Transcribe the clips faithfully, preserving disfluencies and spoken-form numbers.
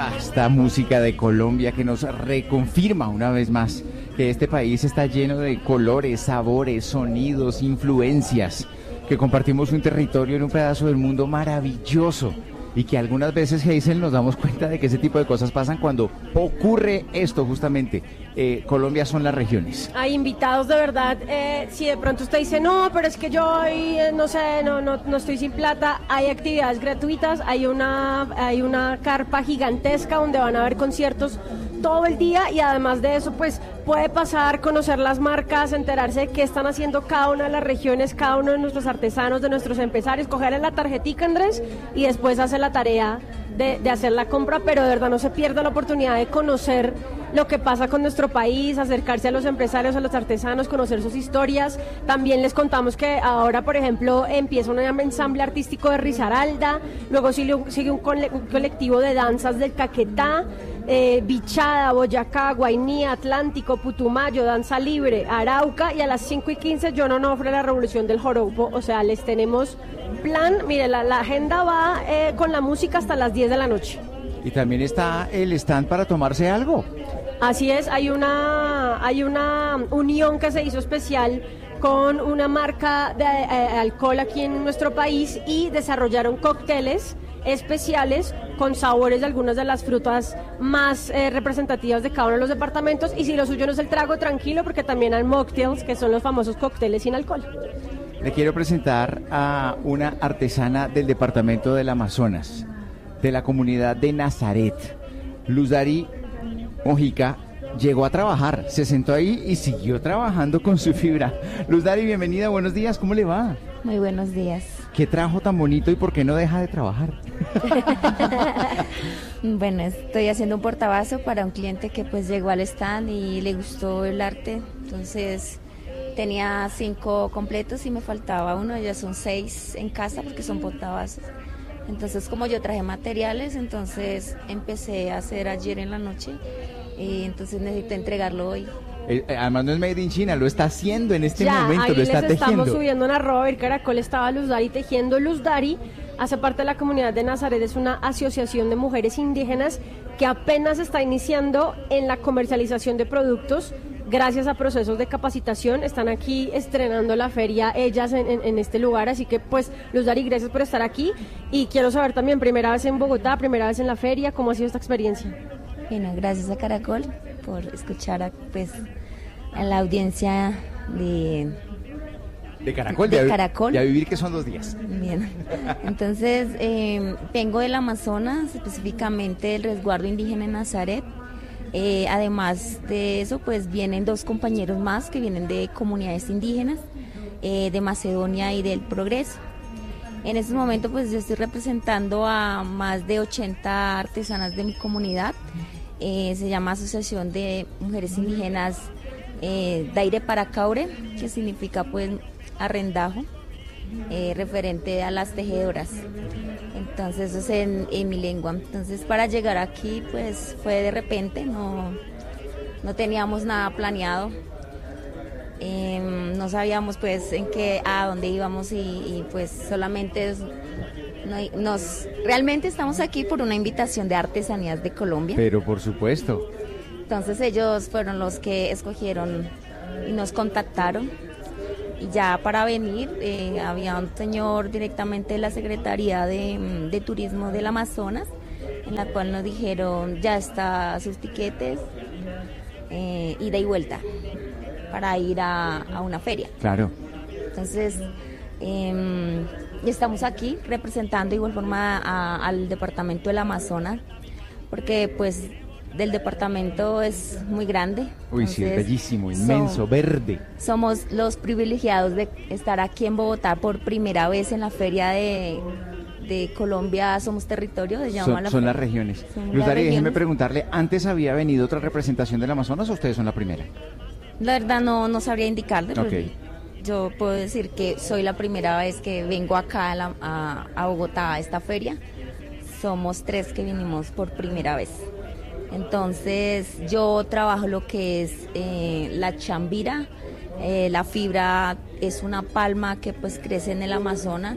Ah, esta música de Colombia que nos reconfirma una vez más que este país está lleno de colores, sabores, sonidos, influencias, que compartimos un territorio en un pedazo del mundo maravilloso y que algunas veces, Hazel, nos damos cuenta de que ese tipo de cosas pasan cuando ocurre esto justamente. Eh, Colombia son las regiones. Hay invitados de verdad, eh, si de pronto usted dice, no, pero es que yo hoy, eh, no sé, no, no, no estoy sin plata, hay actividades gratuitas, hay una, hay una carpa gigantesca donde van a haber conciertos todo el día y además de eso, pues puede pasar, conocer las marcas, enterarse de qué están haciendo cada una de las regiones, cada uno de nuestros artesanos, de nuestros empresarios, cogerle la tarjetica, Andrés, y después hacer la tarea de, de hacer la compra, pero de verdad no se pierda la oportunidad de conocer lo que pasa con nuestro país, acercarse a los empresarios, a los artesanos, conocer sus historias. También les contamos que ahora, por ejemplo, empieza un ensamble artístico de Risaralda, luego sigue un, sigue un, cole, un colectivo de danzas del Caquetá, eh, Bichada, Boyacá, Guainía, Atlántico, Putumayo, Danza Libre, Arauca, y a las cinco y quince John Onofre, la Revolución del Joropo. O sea, les tenemos plan, mire, la, la agenda va eh, con la música hasta las diez de la noche. Y también está el stand para tomarse algo. Así es, hay una, hay una unión que se hizo especial con una marca de eh, alcohol aquí en nuestro país y desarrollaron cócteles especiales con sabores de algunas de las frutas más eh, representativas de cada uno de los departamentos, y si lo suyo no es el trago, tranquilo, porque también hay mocktails, que son los famosos cócteles sin alcohol. Le quiero presentar a una artesana del departamento del Amazonas, de la comunidad de Nazaret. Luz Dari Mojica llegó a trabajar, se sentó ahí y siguió trabajando con su fibra. Luz Dari, bienvenida, buenos días, ¿cómo le va? Muy buenos días. ¿Qué trabajo tan bonito y por qué no deja de trabajar? Bueno, estoy haciendo un portabazo para un cliente que pues llegó al stand y le gustó el arte, entonces tenía cinco completos y me faltaba uno, ya son seis en casa porque son portavasos. Entonces, como yo traje materiales, entonces empecé a hacer ayer en la noche y entonces necesito entregarlo hoy. Eh, además no es made in China, lo está haciendo en este ya, momento, ahí lo está les tejiendo. Estamos subiendo una arroba, el Caracol estaba Luz Dari tejiendo. Luz Dari hace parte de la comunidad de Nazaret, es una asociación de mujeres indígenas que apenas está iniciando en la comercialización de productos gracias a procesos de capacitación. Están aquí estrenando la feria ellas en, en, en este lugar, así que pues Luz Dari, gracias por estar aquí, y quiero saber también, primera vez en Bogotá, primera vez en la feria, ¿cómo ha sido esta experiencia? Bueno, gracias a Caracol por escuchar a, pues, a la audiencia de... De Caracol, de de, Caracol. De a vivir, que son dos días. Bien, entonces eh, vengo del Amazonas, específicamente del resguardo indígena en Nazaret. Eh, además de eso, pues vienen dos compañeros más que vienen de comunidades indígenas, eh, de Macedonia y del Progreso. En este momento pues yo estoy representando a más de ochenta artesanas de mi comunidad. Eh, se llama Asociación de Mujeres Indígenas eh, Daire Paracaure, que significa pues arrendajo, eh, referente a las tejedoras. Entonces eso es en, en mi lengua. Entonces para llegar aquí pues fue de repente, no, no teníamos nada planeado, eh, no sabíamos pues en qué, a dónde íbamos y, y pues solamente es, no, nos realmente estamos aquí por una invitación de Artesanías de Colombia. Pero por supuesto. Entonces ellos fueron los que escogieron y nos contactaron. Y ya para venir eh, había un señor directamente de la Secretaría de, de Turismo del Amazonas, en la cual nos dijeron ya está sus tiquetes, eh, ida y vuelta para ir a, a una feria. Claro. Entonces eh, estamos aquí representando de igual forma a, al departamento del Amazonas, porque pues del departamento es muy grande. Uy, sí, es bellísimo, inmenso, son, verde. Somos los privilegiados de estar aquí en Bogotá por primera vez en la feria de, de Colombia Somos Territorio. Se llama son la son las regiones. Luz Dari, déjeme preguntarle, ¿antes había venido otra representación del Amazonas o ustedes son la primera? La verdad no, no sabría indicarle. Okay. Yo puedo decir que soy la primera vez que vengo acá a, la, a, a Bogotá a esta feria. Somos tres que vinimos por primera vez. Entonces yo trabajo lo que es eh, la chambira. Eh, la fibra es una palma que pues crece en el Amazonas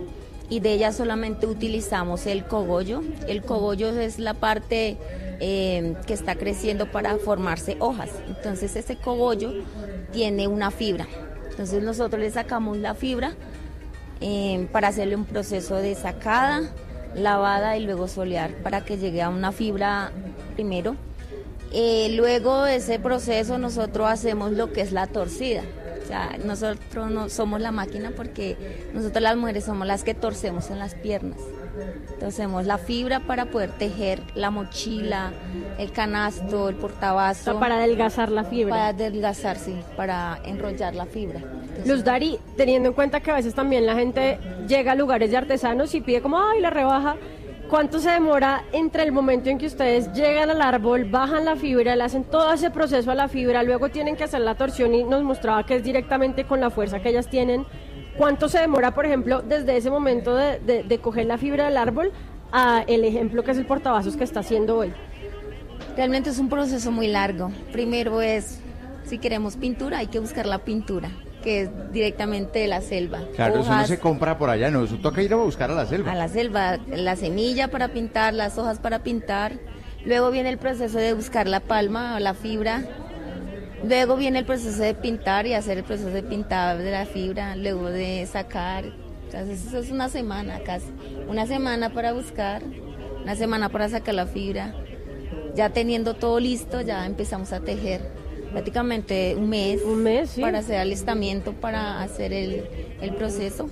y de ella solamente utilizamos el cogollo. El cogollo es la parte eh, que está creciendo para formarse hojas. Entonces ese cogollo tiene una fibra. Entonces nosotros le sacamos la fibra eh, para hacerle un proceso de sacada, lavada y luego solear para que llegue a una fibra primero. Eh, luego de ese proceso nosotros hacemos lo que es la torcida. O sea, nosotros no somos la máquina porque nosotros las mujeres somos las que torcemos en las piernas. Torcemos la fibra para poder tejer la mochila, el canasto, el portavasos. O sea, para adelgazar la fibra. Para adelgazar, sí, para enrollar la fibra. Entonces, Luz Dari, teniendo en cuenta que a veces también la gente llega a lugares de artesanos y pide como, ay, la rebaja. ¿Cuánto se demora entre el momento en que ustedes llegan al árbol, bajan la fibra, le hacen todo ese proceso a la fibra, luego tienen que hacer la torsión y nos mostraba que es directamente con la fuerza que ellas tienen? ¿Cuánto se demora, por ejemplo, desde ese momento de, de, de coger la fibra del árbol a el ejemplo que es el portavasos que está haciendo hoy? Realmente es un proceso muy largo. Primero es, si queremos pintura, hay que buscar la pintura, que es directamente de la selva. Claro, hojas, eso no se compra por allá, no, eso toca ir a buscar a la selva. A la selva, la semilla para pintar, las hojas para pintar, luego viene el proceso de buscar la palma o la fibra, luego viene el proceso de pintar y hacer el proceso de pintar de la fibra, luego de sacar, entonces eso es una semana casi, una semana para buscar, una semana para sacar la fibra, ya teniendo todo listo ya empezamos a tejer. Prácticamente un mes, un mes sí. Para hacer alistamiento, para hacer el, el proceso.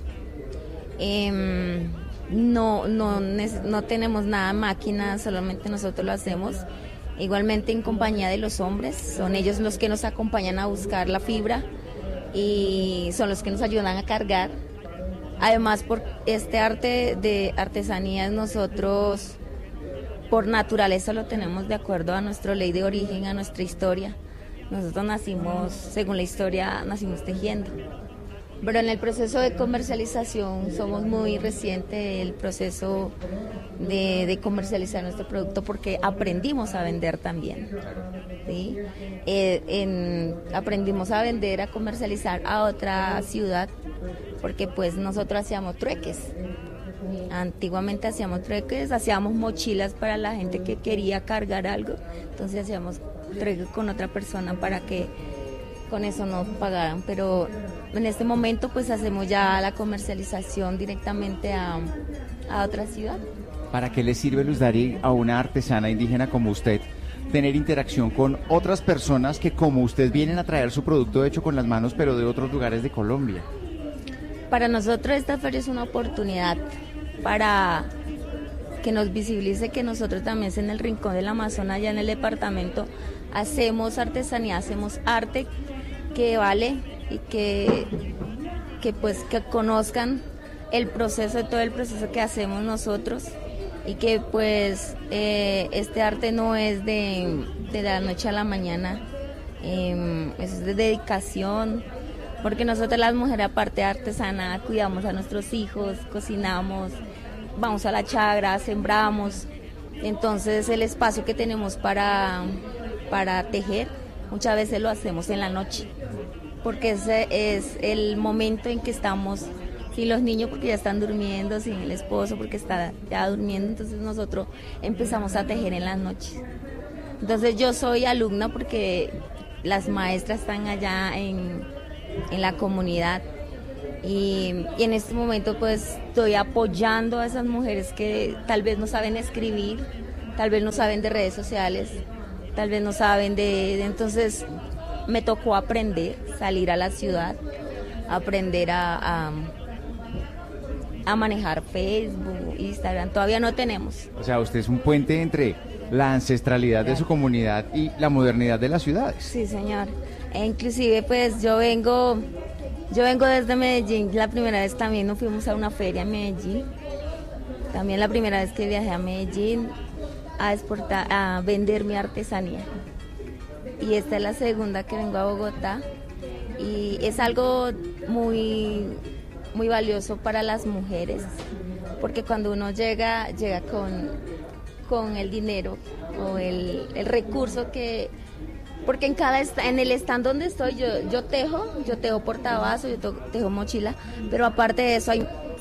Eh, no, no, no tenemos nada máquina, solamente nosotros lo hacemos. Igualmente en compañía de los hombres, son ellos los que nos acompañan a buscar la fibra y son los que nos ayudan a cargar. Además, por este arte de artesanías nosotros por naturaleza lo tenemos de acuerdo a nuestra ley de origen, a nuestra historia. Nosotros nacimos, según la historia, nacimos tejiendo. Pero en el proceso de comercialización somos muy recientes, el proceso de, de comercializar nuestro producto, porque aprendimos a vender también, ¿sí? Eh, en, aprendimos a vender, a comercializar a otra ciudad, porque pues nosotros hacíamos trueques. Antiguamente hacíamos trueques, hacíamos mochilas para la gente que quería cargar algo, entonces hacíamos trueques con otra persona para que con eso nos pagaran, pero en este momento pues hacemos ya la comercialización directamente a, a otra ciudad. ¿Para qué le sirve, Luz Dari, a una artesana indígena como usted tener interacción con otras personas que como usted vienen a traer su producto hecho con las manos pero de otros lugares de Colombia? Para nosotros esta feria es una oportunidad para que nos visibilice que nosotros también en el rincón del Amazonas, allá en el departamento, hacemos artesanía, hacemos arte que vale y que, que pues que conozcan el proceso, todo el proceso que hacemos nosotros y que pues eh, este arte no es de, de la noche a la mañana, eh, es de dedicación, porque nosotros las mujeres aparte de artesana cuidamos a nuestros hijos, cocinamos, vamos a la chagra, sembramos, entonces el espacio que tenemos para, para tejer muchas veces lo hacemos en la noche, porque ese es el momento en que estamos sin los niños porque ya están durmiendo, sin el esposo porque está ya durmiendo, entonces nosotros empezamos a tejer en las noches. Entonces yo soy alumna porque las maestras están allá en, en la comunidad y, y en este momento pues estoy apoyando a esas mujeres que tal vez no saben escribir, tal vez no saben de redes sociales, tal vez no saben de, de entonces me tocó aprender, salir a la ciudad, aprender a, a, a manejar Facebook, Instagram, todavía no tenemos. O sea, usted es un puente entre la ancestralidad de su comunidad y la modernidad de las ciudades. Sí, señor. E inclusive pues yo vengo, yo vengo desde Medellín, la primera vez también nos fuimos a una feria en Medellín, también la primera vez que viajé a Medellín a exportar, a vender mi artesanía. Y esta es la segunda que vengo a Bogotá y es algo muy, muy valioso para las mujeres, porque cuando uno llega, llega con, con el dinero o el, el recurso que, porque en cada en el stand donde estoy yo, yo tejo, yo tejo portavasos, yo tejo mochila, pero aparte de eso hay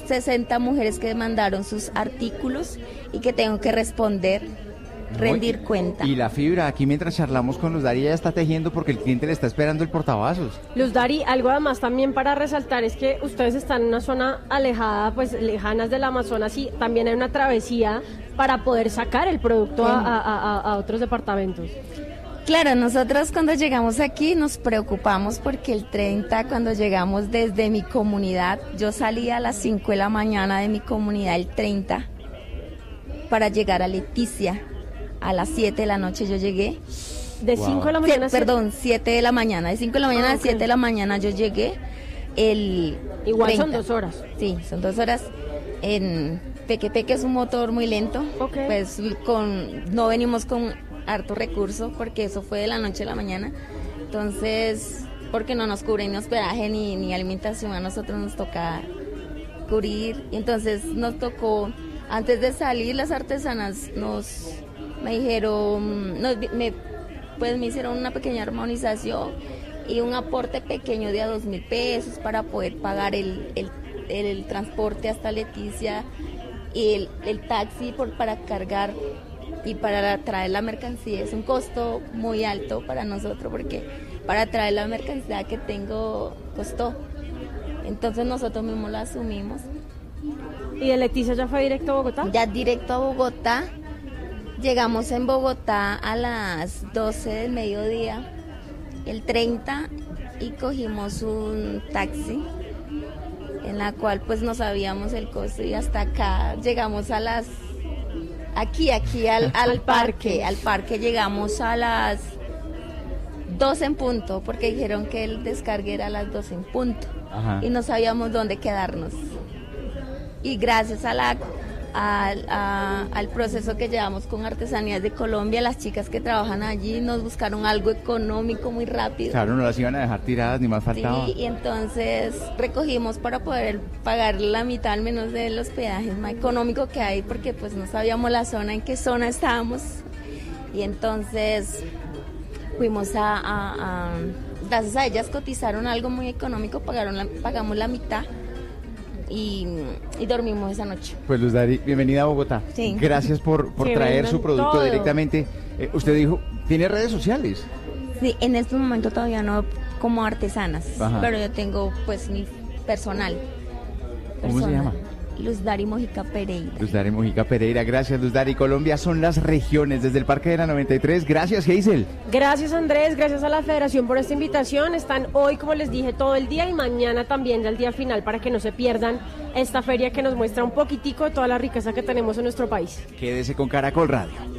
sesenta mujeres que mandaron sus artículos y que tengo que responder, rendir cuenta. Y la fibra, aquí mientras charlamos con Luz Dari, ella está tejiendo porque el cliente le está esperando el portavasos. Luz Dari, algo además también para resaltar es que ustedes están en una zona alejada, pues lejanas del Amazonas, y también hay una travesía para poder sacar el producto a, a, a, a otros departamentos. Claro, nosotros cuando llegamos aquí nos preocupamos porque el treinta, cuando llegamos desde mi comunidad, yo salí a las cinco de la mañana de mi comunidad el treinta para llegar a Leticia. A las siete de la noche yo llegué. ¿De cinco wow. de la mañana? Sí, perdón, siete de la mañana. De cinco de la mañana ah, a okay. siete de la mañana yo llegué. El Igual treinta. Son dos horas. Sí, son dos horas. En Peque Peque es un motor muy lento. Okay. Pues con no venimos con harto recurso porque eso fue de la noche a la mañana. Entonces, porque no nos cubren ni hospedaje ni, ni alimentación, a nosotros nos toca cubrir. Entonces nos tocó, antes de salir, las artesanas nos... me dijeron, no, me, pues me hicieron una pequeña armonización y un aporte pequeño de a dos mil pesos para poder pagar el, el, el, el transporte hasta Leticia y el, el taxi por, para cargar y para traer la mercancía. Es un costo muy alto para nosotros porque para traer la mercancía que tengo costó. Entonces nosotros mismos la asumimos. ¿Y de Leticia ya fue directo a Bogotá? Ya directo a Bogotá. Llegamos en Bogotá a las doce del mediodía, el treinta, y cogimos un taxi, en la cual pues no sabíamos el costo, y hasta acá llegamos a las, aquí, aquí al, al, al parque, parque, al parque llegamos a las doce en punto, porque dijeron que el descargue era a las doce en punto. Ajá. Y no sabíamos dónde quedarnos. Y gracias a la... Al, a, al proceso que llevamos con Artesanías de Colombia, las chicas que trabajan allí nos buscaron algo económico muy rápido. Claro, no las iban a dejar tiradas, ni más faltaba. Sí, y entonces recogimos para poder pagar la mitad al menos del hospedaje más económico que hay, porque pues no sabíamos la zona, en qué zona estábamos. Y entonces fuimos a, a, a gracias a ellas cotizaron algo muy económico, pagaron la, pagamos la mitad. Y, y dormimos esa noche. Pues Luz Dari, bienvenida a Bogotá. Sí. Gracias por, por traer su producto todo. directamente. Eh, usted dijo, ¿tiene redes sociales? Sí, en este momento todavía no como artesanas, Ajá. pero yo tengo pues mi personal. ¿Cómo personal. se llama? Luz Dari Mojica Pereira. Luz Dari Mojica Pereira, gracias Luz Dari. Colombia son las regiones desde el Parque de la noventa y tres. Gracias, Hazel. Gracias, Andrés, gracias a la Federación por esta invitación. Están hoy, como les dije, todo el día y mañana también ya el día final para que no se pierdan esta feria que nos muestra un poquitico de toda la riqueza que tenemos en nuestro país. Quédese con Caracol Radio.